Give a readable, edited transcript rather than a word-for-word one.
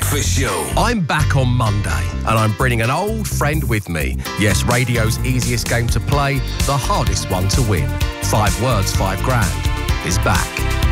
Official. I'm back on Monday, and I'm bringing an old friend with me. Yes, radio's easiest game to play, the hardest one to win. 5 words, 5 grand is back.